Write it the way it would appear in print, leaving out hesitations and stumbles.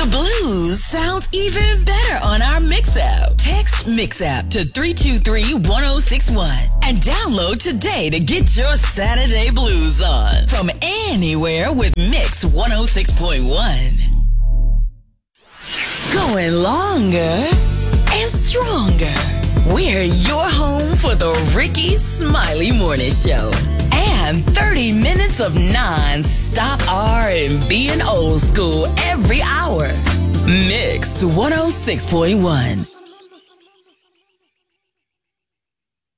The blues sounds even better on our Mix app. Text Mix app to 323-1061 and download today to get your Saturday blues on from anywhere with Mix 106.1. Going longer and stronger. We're your home for the Ricky Smiley Morning Show. And 30 minutes of non-stop R&B and old school every hour. Mix 106.1.